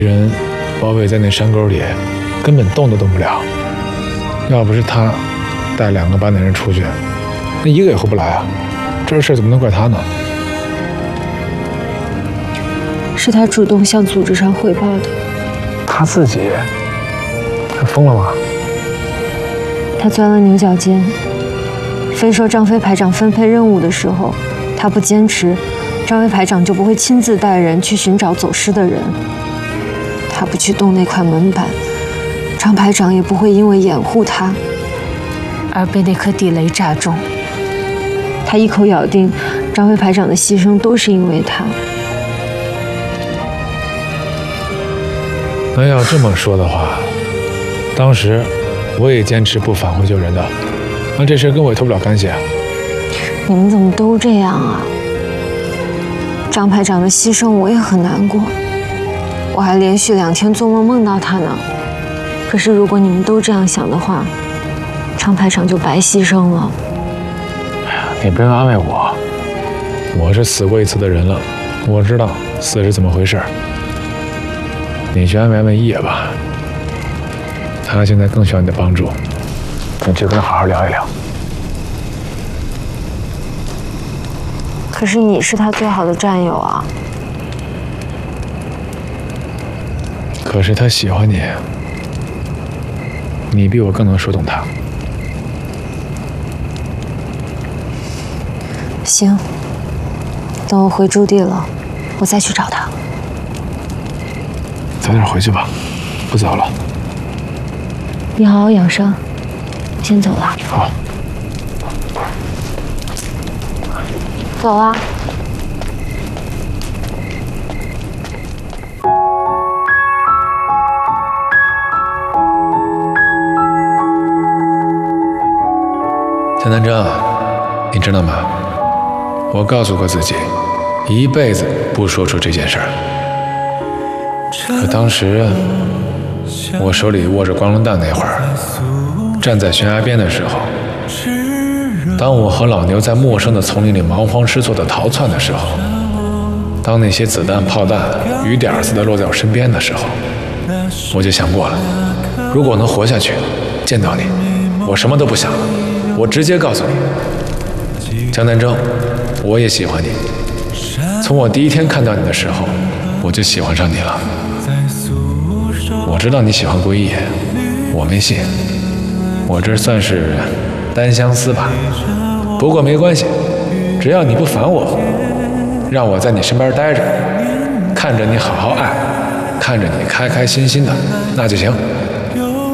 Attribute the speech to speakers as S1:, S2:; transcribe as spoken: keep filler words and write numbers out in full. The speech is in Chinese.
S1: 人包围在那山沟里，根本动都动不了。要不是他带两个把男人出去，那一个也回不来啊！这事怎么能怪他呢？
S2: 是他主动向组织上汇报的。
S1: 他自己？他疯了吗？
S2: 他钻了牛角尖。非说张飞排长分配任务的时候，他不坚持，张飞排长就不会亲自带人去寻找走失的人。他不去动那块门板，张排长也不会因为掩护他而被那颗地雷炸中。他一口咬定，张飞排长的牺牲都是因为他。
S1: 那要这么说的话，当时我也坚持不返回救人的，那这事跟我也脱不了干系啊。
S2: 你们怎么都这样啊？张排长的牺牲我也很难过，我还连续两天做梦梦到他呢。可是如果你们都这样想的话，张排长就白牺牲了。
S1: 哎呀，你不用安慰我，我是死过一次的人了，我知道死是怎么回事。你去安慰安慰叶吧，他现在更需要你的帮助，你去跟他好好聊一聊。
S2: 可是你是他最好的战友啊。
S1: 可是他喜欢你，你比我更能说动他。
S2: 行，等我回驻地了，我再去找他。
S1: 早点回去吧，不早了。
S2: 你好好养伤，我先走了。
S1: 好。
S2: 走了。
S1: 江南征，你知道吗？我告诉过自己，一辈子不说出这件事儿。可当时我手里握着光轮弹那会儿，站在悬崖边的时候，当我和老牛在陌生的丛林里惊慌失措地逃窜的时候，当那些子弹炮弹雨点似的落在我身边的时候，我就想过了，如果能活下去，见到你，我什么都不想了，我直接告诉你，江南征，我也喜欢你。从我第一天看到你的时候，我就喜欢上你了。我知道你喜欢归野，我没信，我这算是单相思吧。不过没关系，只要你不烦我，让我在你身边待着，看着你好好爱，看着你开开心心的，那就行。